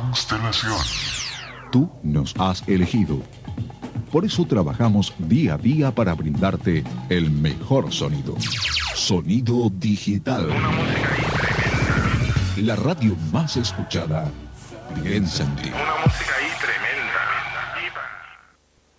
Constelación. Tú nos has elegido. Por eso trabajamos día a día para brindarte el mejor sonido. Sonido digital. Una música ahí tremenda. La radio más escuchada. Piensa en ti. Una música ahí tremenda.